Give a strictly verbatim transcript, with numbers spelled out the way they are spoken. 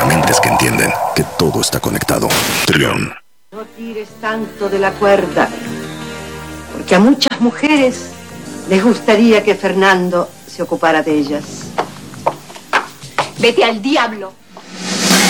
mentes que entienden que todo está conectado. Trión. No tires tanto de la cuerda, porque a muchas mujeres les gustaría que Fernando se ocupara de ellas. Vete al diablo.